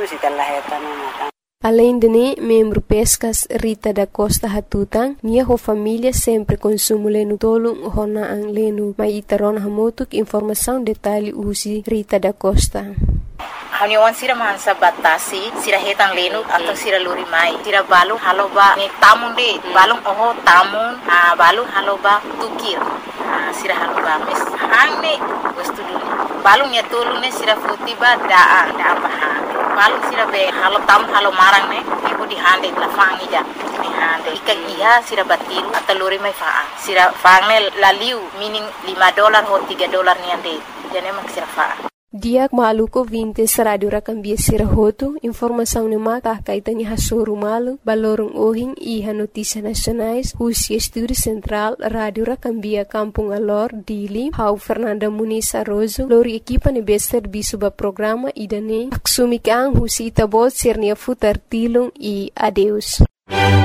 Além de membro pescas Rita da Costa Hatutang, minha família sempre consumo leno tolo hona ang leno maitaron hamotuk informação detalhe usi Rita da Costa. Haniwan sira mansa batasi sira hetang lenu atau sira luri mai sira balu haloba ni tamun de balung oho tamun balu haloba tukir sira haloba mes hangne wastu dulu balung ya tolu ne sira futiba daa baha balung sira be halo tam halo marang ne ibu di hande la fangi ja ni hande ikan sira batiru atau luri mai faa sira fangne laliu meaning $5 ho $3 ni ande jane mak sira faa. Diak maluko 20 sa radio rakambia sirahoto, informação ni maka kaitani hasoro malu, balorong ohing iha notícia nacionais, Husi Estúdio Central, Radio Rakambia Kampung Alor, Dili, Hau Fernanda Muniz Arrozo, lori equipa ni bester bisuba programa idane, aksumikang Husi Itabot, Sirnia Futar Tilong e adeus.